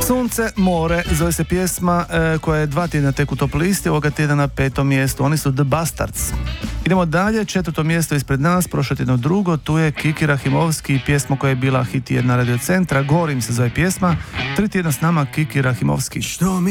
Sunce, more, zove se pjesma koja je 2 tjedna tek u top listi, ovoga tjedna na 5. mjestu. Oni su The Bastards. Idemo dalje, 4. mjesto ispred nas, prošlo tjedno drugo, tu je Kiki Rahimovski, pjesma koja je bila hit jedna Radio Centra, Gorim se zove pjesma, 3 tjedna s nama Kiki Rahimovski. Što mi